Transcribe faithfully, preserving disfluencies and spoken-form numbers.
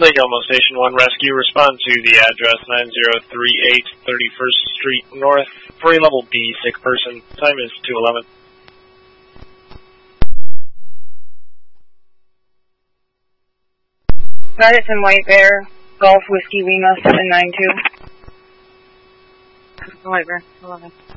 Lake Elmo Station one Rescue, respond to the address nine zero three eight thirty-first Street North for a level B sick person. Time is two eleven. Madison White Bear, Golf Whiskey Lima seven nine two. White Bear, eleven.